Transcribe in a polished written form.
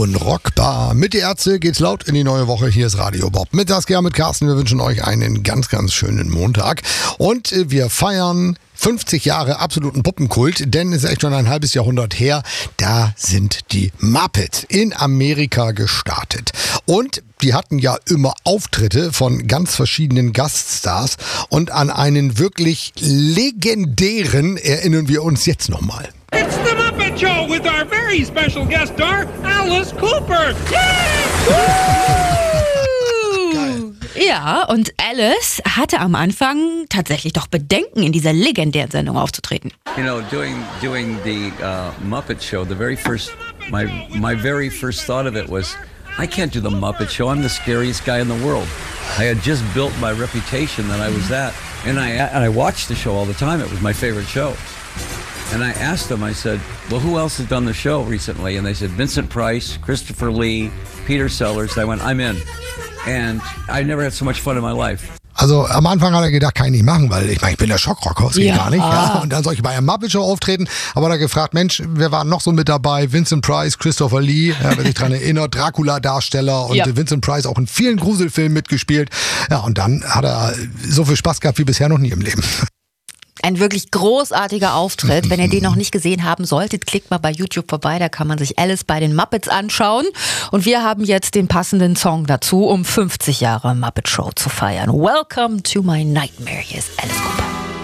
Unrockbar. Mit die Ärzte geht's laut in die neue Woche. Hier ist Radio Bob. Mit Saskia, mit Carsten. Wir wünschen euch einen ganz, ganz schönen Montag. Und wir feiern 50 Jahre absoluten Puppenkult, denn es ist echt schon ein halbes Jahrhundert her. Da sind die Muppets in Amerika gestartet. Und die hatten ja immer Auftritte von ganz verschiedenen Gaststars. Und an einen wirklich legendären erinnern wir uns jetzt nochmal. It's the Muppet Show with our very special guest star, Alice Cooper. Ja, und Alice hatte am Anfang tatsächlich doch Bedenken, in dieser legendären Sendung aufzutreten. You know, doing the Muppet Show, my very first thought of it was, I can't do the Muppet Show. I'm the scariest guy in the world. I had just built my reputation that I was that, and I watched the show all the time. It was my favorite show. And I asked them, I said, well, who else has done the show recently? And they said, Vincent Price, Christopher Lee, Peter Sellers. I went, I'm in. And I never had so much fun in my life. Also am Anfang hat er gedacht, kann ich nicht machen, weil ich bin der Schockrocker, das geht gar nicht. Ja. Und dann soll ich bei einer Muppet Show auftreten. Aber da gefragt, Mensch, wer war noch so mit dabei? Vincent Price, Christopher Lee, wer sich daran erinnert, Dracula-Darsteller und Vincent Price auch in vielen Gruselfilmen mitgespielt. Ja, und dann hat er so viel Spaß gehabt wie bisher noch nie im Leben. Ein wirklich großartiger Auftritt. Wenn ihr den noch nicht gesehen haben solltet, klickt mal bei YouTube vorbei, da kann man sich Alice bei den Muppets anschauen. Und wir haben jetzt den passenden Song dazu, um 50 Jahre Muppet Show zu feiern. Welcome to my nightmare. Hier ist Alice Cooper.